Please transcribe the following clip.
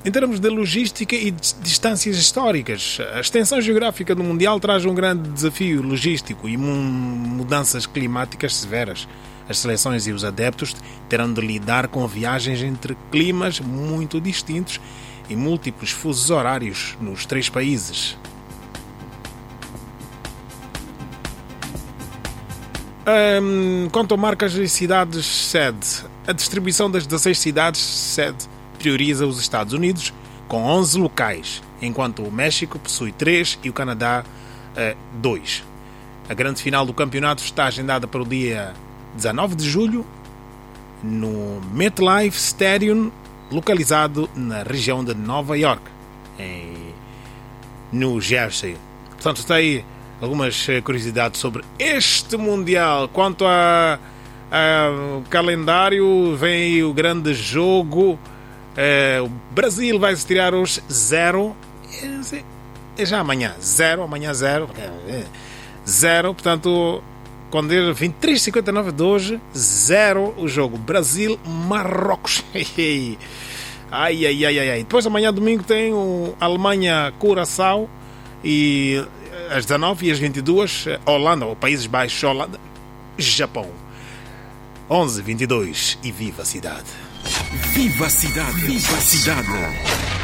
Em termos de logística e de distâncias históricas, a extensão geográfica do Mundial traz um grande desafio logístico e mudanças climáticas severas. As seleções e os adeptos terão de lidar com viagens entre climas muito distintos e múltiplos fusos horários nos 3 países. Quanto a marcas e cidades sede, a distribuição das 16 cidades sede prioriza os Estados Unidos, com 11 locais, enquanto o México possui 3 e o Canadá 2. A grande final do campeonato está agendada para o dia 19 de julho, no MetLife Stadium, localizado na região de Nova York, em New Jersey. Portanto, está aí algumas curiosidades sobre este Mundial. Quanto ao calendário, vem aí o grande jogo. O Brasil vai se tirar os 0. É já amanhã. 0, amanhã 0. 0, portanto, quando é 23h59 de hoje, 0 o jogo. Brasil-Marrocos. Ai. Depois amanhã, domingo, tem o Alemanha-Curaçao e às 19 e às 22, Holanda, ou Países Baixos, Holanda, Japão. 11:22 e viva a cidade! Viva a cidade! Viva a cidade!